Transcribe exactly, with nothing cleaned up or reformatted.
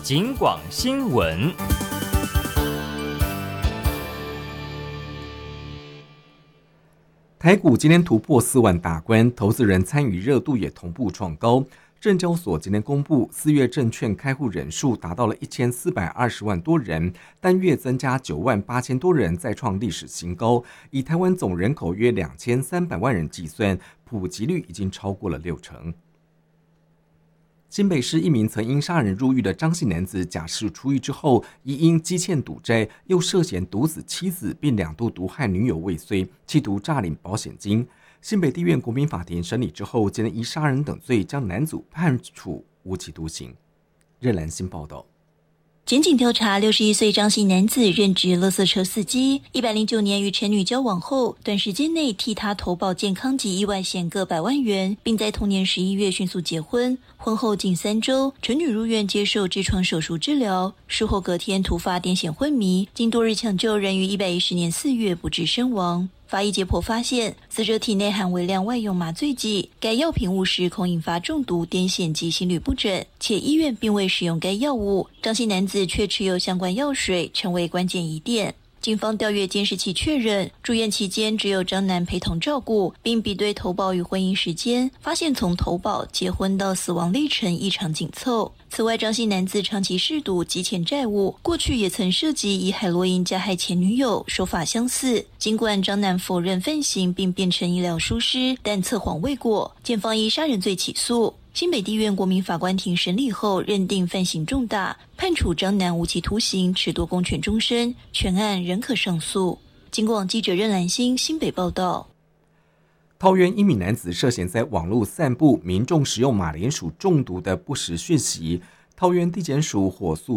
警广新闻。 台股今天突破四万大关，投资人参与热度也同步创高。证交所今天公布，四月证券开户人数达到了一千四百二十万多人，单月增加九万八千多人，再创历史新高。以台湾总人口约两千三百万人计算，普及率已经超过了六成。新北市一名曾因杀人入狱的张姓男子，假释出狱之后，疑因积欠赌债，又涉嫌毒死妻子，并两度毒害女友未遂，企图诈领保险金。新北地院国民法庭审理之后，今天依杀人等罪将男主判处无期徒刑。任兰新报道。 检警调查，六十一岁张姓男子任职垃圾车司机，一百零九年与前女交往后，短时间内替他投保健康及意外险各百万元，并在同年十一月迅速结婚。婚后仅三周，陈女入院接受痔疮手术治疗，术后隔天突发癫痫昏迷，经多日抢救，仍于一百一十年四月不治身亡。法医解剖发现，死者体内含微量外用麻醉剂，该药品误食恐引发中毒、癫痫及心律不整，且医院并未使用该药物。张姓男子却持有相关药水，成为关键疑点。警方调阅监视器确认，住院期间只有张男陪同照顾，并比对投保与婚姻时间，发现从投保、结婚到死亡历程异常紧凑。此外，张姓男子长期嗜赌，积欠债务，过去也曾涉及以海洛因加害前女友，手法相似。尽管张男否认犯行并辩称医疗疏失，但测谎未果，检方以杀人罪起诉。新北地院国民法官庭审理后，认定犯行重大，判处张男无期徒刑，褫夺公权终身，全案仍可上诉。警广记者任兰心新北报道。 桃园一名男子涉嫌在网络散布民众使用马铃薯中毒的不实讯息，桃园地检署火速